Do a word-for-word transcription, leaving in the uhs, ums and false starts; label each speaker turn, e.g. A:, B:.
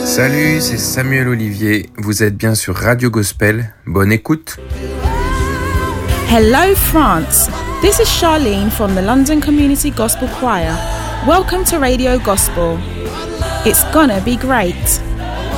A: Salut, c'est Samuel Olivier. Vous êtes bien sur Radio Gospel. Bonne écoute.
B: Hello, France. This is Charlene from the London Community Gospel Choir. Welcome to Radio Gospel. It's gonna be great.